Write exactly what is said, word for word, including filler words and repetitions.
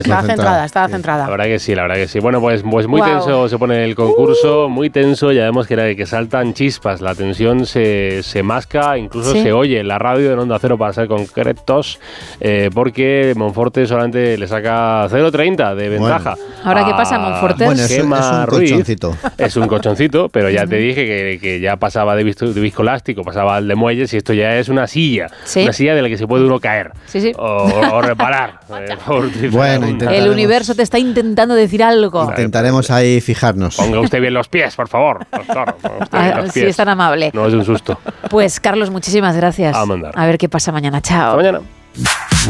Estaba centrada, estaba centrada. La verdad que sí, la verdad que sí. Bueno, pues, pues muy Wow. tenso se pone el concurso, muy tenso, ya vemos que, era, que saltan chispas, la tensión se, se masca, incluso ¿Sí? se oye en la radio en Onda Cero para ser concretos, eh, porque Monforte solamente le saca cero coma treinta de ventaja. Bueno. ¿Ahora qué pasa, Monforte? Bueno, es, Gemma es un Ruiz. colchoncito. Es un colchoncito, pero ya te dije que, que ya pasaba de, visto, de viscoelástico, pasaba al de muelles y esto ya es una silla, ¿Sí? una silla de la que se puede uno caer Sí, sí. o, o reparar. eh, por utilizar Bueno, un- intentaremos. El universo te está intentando decir algo. Intentaremos ahí fijarnos. Ponga usted bien los pies, por favor. Doctor, ponga usted bien Ah, los sí, pies. es tan amable. No es un susto. Pues, Carlos, muchísimas gracias. A mandar. A ver qué pasa mañana. Chao. Hasta mañana.